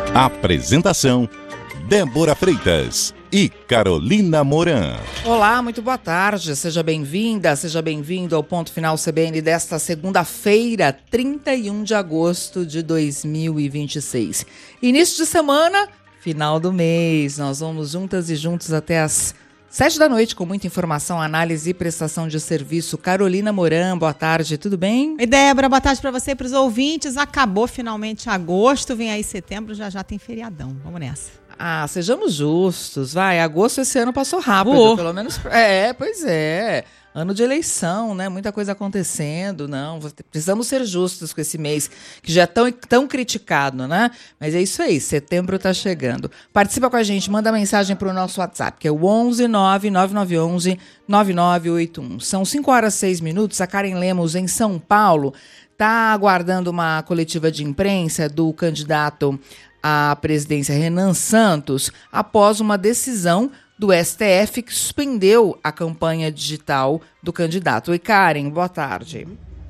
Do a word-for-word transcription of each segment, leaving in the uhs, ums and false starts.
Apresentação: Débora Freitas e Carolina Moran. Olá, muito boa tarde. Seja bem-vinda, seja bem-vindo ao Ponto Final C B N desta segunda-feira, trinta e um de agosto de dois mil e vinte e seis. Início de semana, final do mês. Nós vamos juntas e juntos até as sete da noite com muita informação, análise e prestação de serviço. Carolina Moran, boa tarde, tudo bem? Oi, Débora, boa tarde para você e para os ouvintes. Acabou finalmente agosto, vem aí setembro, já já tem feriadão. Vamos nessa. Ah, sejamos justos, vai. Agosto esse ano passou rápido, Boa. pelo menos. É, pois é. Ano de eleição, né? Muita coisa acontecendo, não. Precisamos ser justos com esse mês, que já é tão, tão criticado, né? Mas é isso aí, setembro tá chegando. Participa com a gente, manda mensagem para o nosso WhatsApp, que é o onze nove nove nove um um nove nove oito um. São cinco horas e seis minutos. A Karen Lemos, em São Paulo, tá aguardando uma coletiva de imprensa do candidato à presidência Renan Santos, após uma decisão do S T F que suspendeu a campanha digital do candidato. Oi, Karen, boa tarde.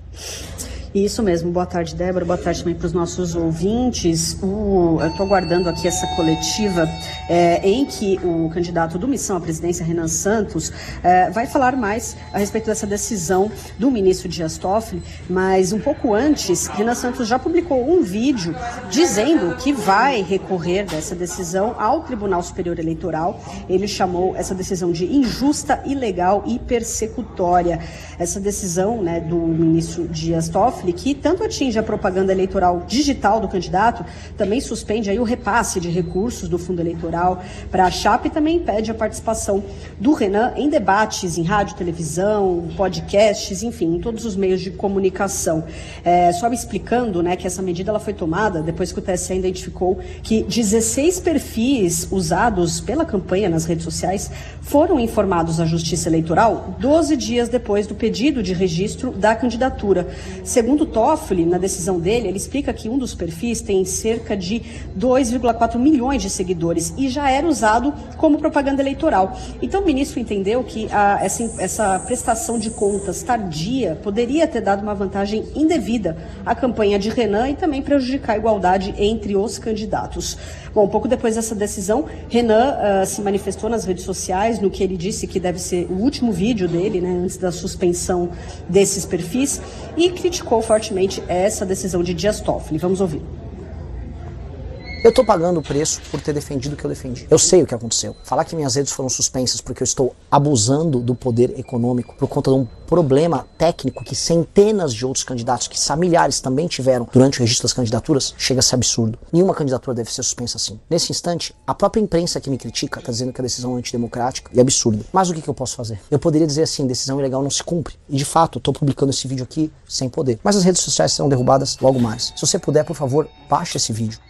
Isso mesmo, boa tarde, Débora, boa tarde também para os nossos ouvintes. O, eu estou aguardando aqui essa coletiva é, em que o candidato do Missão à presidência, Renan Santos, é, vai falar mais a respeito dessa decisão do ministro Dias Toffoli, mas um pouco antes, Renan Santos já publicou um vídeo dizendo que vai recorrer dessa decisão ao Tribunal Superior Eleitoral. Ele chamou essa decisão de injusta, ilegal e persecutória. Essa decisão, né, do ministro Dias Toffoli, que tanto atinge a propaganda eleitoral digital do candidato, também suspende aí o repasse de recursos do fundo eleitoral para a chapa e também impede a participação do Renan em debates em rádio, televisão, podcasts, enfim, em todos os meios de comunicação. É, só me explicando, né, que essa medida ela foi tomada depois que o T S E identificou que dezesseis perfis usados pela campanha nas redes sociais foram informados à Justiça Eleitoral doze dias depois do pedido de registro da candidatura. Segundo Toffoli, na decisão dele, ele explica que um dos perfis tem cerca de dois vírgula quatro milhões de seguidores e já era usado como propaganda eleitoral. Então o ministro entendeu que a, essa, essa prestação de contas tardia poderia ter dado uma vantagem indevida à campanha de Renan e também prejudicar a igualdade entre os candidatos. Bom, um pouco depois dessa decisão, Renan uh, se manifestou nas redes sociais, no que ele disse que deve ser o último vídeo dele, né, antes da suspensão desses perfis, e criticou fortemente essa decisão de Dias Toffoli. Vamos ouvir. Eu tô pagando o preço por ter defendido o que eu defendi. Eu sei o que aconteceu. Falar que minhas redes foram suspensas porque eu estou abusando do poder econômico por conta de um problema técnico que centenas de outros candidatos, que milhares também tiveram durante o registro das candidaturas, chega a ser absurdo. Nenhuma candidatura deve ser suspensa assim. Nesse instante, a própria imprensa que me critica está dizendo que a decisão é antidemocrática e absurda. Mas o que, que eu posso fazer? Eu poderia dizer assim, decisão ilegal não se cumpre. E de fato, eu tô publicando esse vídeo aqui sem poder. Mas as redes sociais serão derrubadas logo mais. Se você puder, por favor, baixe esse vídeo.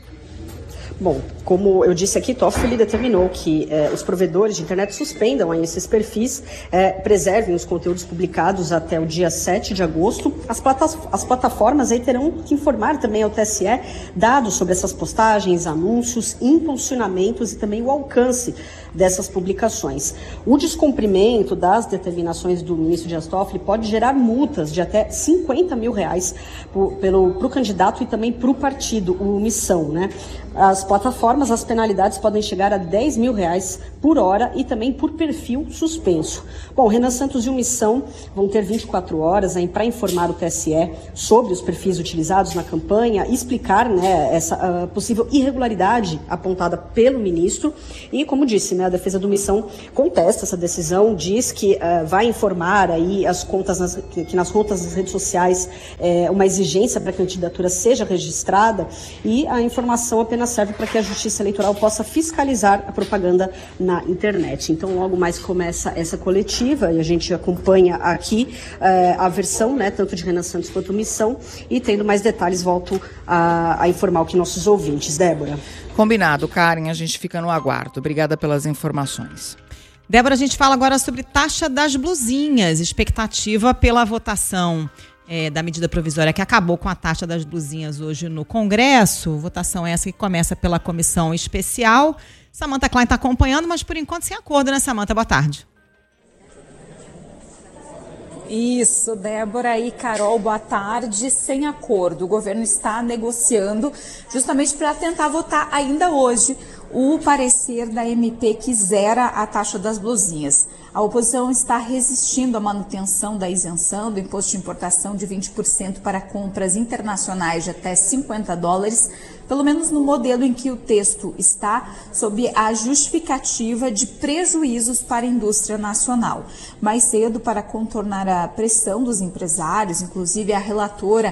Bom, como eu disse aqui, Toffoli determinou que eh, os provedores de internet suspendam aí esses perfis, eh, preservem os conteúdos publicados até o dia sete de agosto. As, plata- as plataformas aí terão que informar também ao T S E dados sobre essas postagens, anúncios, impulsionamentos e também o alcance dessas publicações. O descumprimento das determinações do ministro Dias Toffoli pode gerar multas de até cinquenta mil reais para o candidato e também para o partido, o Missão, né? As plataformas, as penalidades podem chegar a dez mil reais por hora e também por perfil suspenso. Bom, Renan Santos e o Missão vão ter vinte e quatro horas para informar o T S E sobre os perfis utilizados na campanha, explicar, né, essa uh, possível irregularidade apontada pelo ministro e, como disse, né, a defesa do Missão contesta essa decisão, diz que uh, vai informar aí as contas nas, que nas contas das redes sociais é, uma exigência para que a candidatura seja registrada e a informação apenas serve para que a Justiça Eleitoral possa fiscalizar a propaganda na internet. Então, logo mais começa essa coletiva e a gente acompanha aqui eh, a versão, né, tanto de Renan Santos quanto Missão, e tendo mais detalhes, volto a, a informar o que nossos ouvintes. Débora. Combinado, Karen, a gente fica no aguardo. Obrigada pelas informações. Débora, a gente fala agora sobre taxa das blusinhas, expectativa pela votação É, da medida provisória que acabou com a taxa das blusinhas hoje no Congresso. Votação essa que começa pela comissão especial. Samantha Klein está acompanhando, mas por enquanto sem acordo, né, Samantha? Boa tarde. Isso, Débora e Carol, boa tarde. Sem acordo, o governo está negociando justamente para tentar votar ainda hoje o parecer da M P que zera a taxa das blusinhas. A oposição está resistindo à manutenção da isenção do imposto de importação de vinte por cento para compras internacionais de até cinquenta dólares, pelo menos no modelo em que o texto está, sob a justificativa de prejuízos para a indústria nacional. Mais cedo, para contornar a pressão dos empresários, inclusive a relatora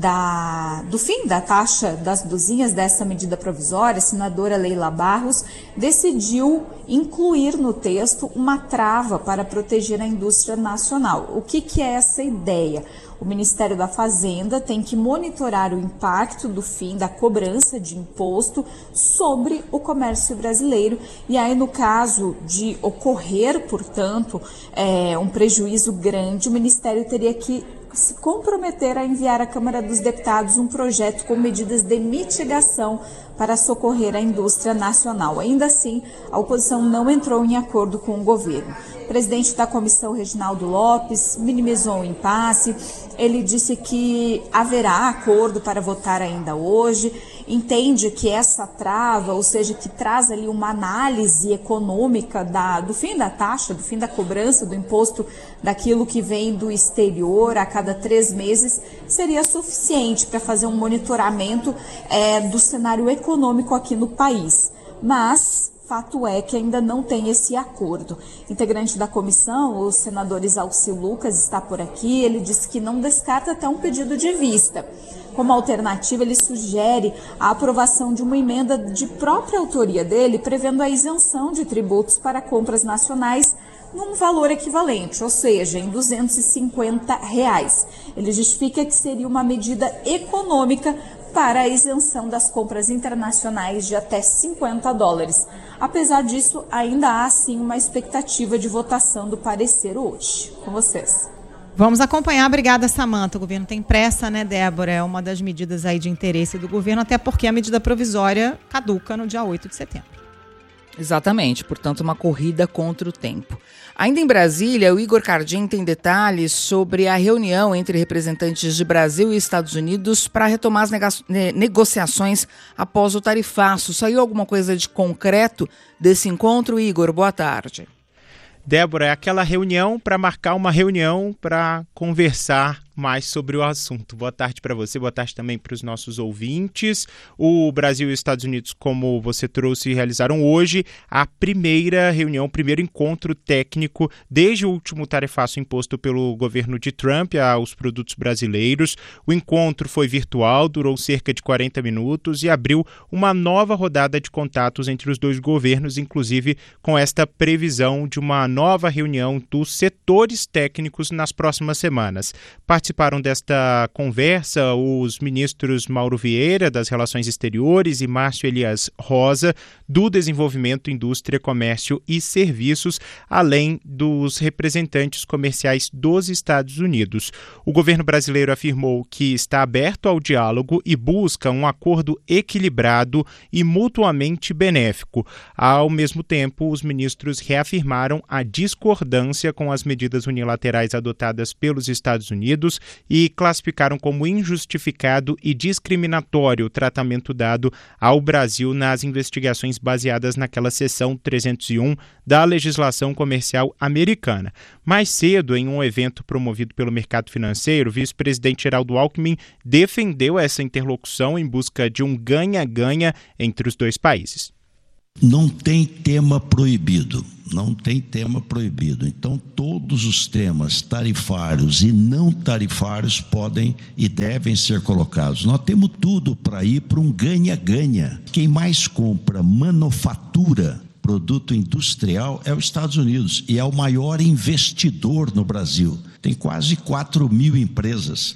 da, do fim da taxa das blusinhas dessa medida provisória, a senadora Leila Barros, decidiu incluir no texto uma trava para proteger a indústria nacional. O que, que é essa ideia? O Ministério da Fazenda tem que monitorar o impacto do fim da cobrança de imposto sobre o comércio brasileiro. E aí, no caso de ocorrer, portanto, é, um prejuízo grande, o Ministério teria que se comprometer a enviar à Câmara dos Deputados um projeto com medidas de mitigação para socorrer a indústria nacional. Ainda assim, a oposição não entrou em acordo com o governo. O presidente da comissão, Reginaldo Lopes, minimizou o impasse. Ele disse que haverá acordo para votar ainda hoje, entende que essa trava, ou seja, que traz ali uma análise econômica da, do fim da taxa, do fim da cobrança do imposto daquilo que vem do exterior a cada três meses, seria suficiente para fazer um monitoramento é, do cenário econômico aqui no país. Mas fato é que ainda não tem esse acordo. Integrante da comissão, o senador Isalci Lucas, está por aqui. Ele disse que não descarta até um pedido de vista. Como alternativa, ele sugere a aprovação de uma emenda de própria autoria dele, prevendo a isenção de tributos para compras nacionais num valor equivalente, ou seja, em duzentos e cinquenta reais. Ele justifica que seria uma medida econômica para a isenção das compras internacionais de até cinquenta dólares. Apesar disso, ainda há sim uma expectativa de votação do parecer hoje. Com vocês. Vamos acompanhar. Obrigada, Samanta. O governo tem pressa, né, Débora? É uma das medidas aí de interesse do governo, até porque a medida provisória caduca no dia oito de setembro. Exatamente, portanto, uma corrida contra o tempo. Ainda em Brasília, o Igor Cardim tem detalhes sobre a reunião entre representantes de Brasil e Estados Unidos para retomar as nega- ne- negociações após o tarifaço. Saiu alguma coisa de concreto desse encontro? Igor, boa tarde. Débora, é aquela reunião para marcar uma reunião para conversar mais sobre o assunto. Boa tarde para você, boa tarde também para os nossos ouvintes. O Brasil e os Estados Unidos, como você trouxe, realizaram hoje a primeira reunião, o primeiro encontro técnico desde o último tarifaço imposto pelo governo de Trump aos produtos brasileiros. O encontro foi virtual, durou cerca de quarenta minutos e abriu uma nova rodada de contatos entre os dois governos, inclusive com esta previsão de uma nova reunião dos setores técnicos nas próximas semanas. Participaram desta conversa os ministros Mauro Vieira, das Relações Exteriores, e Márcio Elias Rosa, do Desenvolvimento, Indústria, Comércio e Serviços, além dos representantes comerciais dos Estados Unidos. O governo brasileiro afirmou que está aberto ao diálogo e busca um acordo equilibrado e mutuamente benéfico. Ao mesmo tempo, os ministros reafirmaram a discordância com as medidas unilaterais adotadas pelos Estados Unidos e classificaram como injustificado e discriminatório o tratamento dado ao Brasil nas investigações baseadas naquela seção trezentos e um da legislação comercial americana. Mais cedo, em um evento promovido pelo mercado financeiro, o vice-presidente Geraldo Alckmin defendeu essa interlocução em busca de um ganha-ganha entre os dois países. Não tem tema proibido, não tem tema proibido. Então, todos os temas tarifários e não tarifários podem e devem ser colocados. Nós temos tudo para ir para um ganha-ganha. Quem mais compra manufatura, produto industrial, é os Estados Unidos e é o maior investidor no Brasil. Tem quase quatro mil empresas.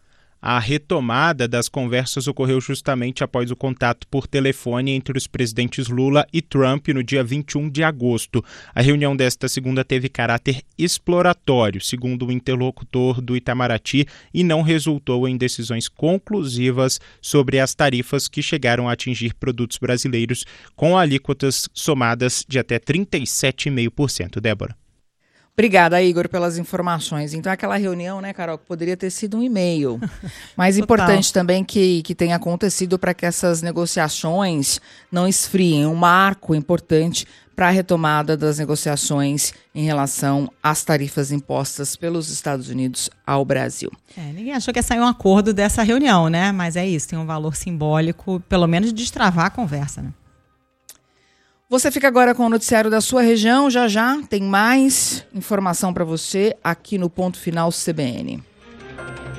A retomada das conversas ocorreu justamente após o contato por telefone entre os presidentes Lula e Trump no dia vinte e um de agosto. A reunião desta segunda teve caráter exploratório, segundo o interlocutor do Itamaraty, e não resultou em decisões conclusivas sobre as tarifas que chegaram a atingir produtos brasileiros com alíquotas somadas de até trinta e sete vírgula cinco por cento. Débora. O Obrigada, Igor, pelas informações. Então, aquela reunião, né, Carol, que poderia ter sido um e-mail. Mas importante também que, que tenha acontecido para que essas negociações não esfriem. Um marco importante para a retomada das negociações em relação às tarifas impostas pelos Estados Unidos ao Brasil. É, ninguém achou que ia sair um acordo dessa reunião, né? Mas é isso, tem um valor simbólico, pelo menos de destravar a conversa, né? Você fica agora com o noticiário da sua região. Já já tem mais informação para você aqui no Ponto Final C B N.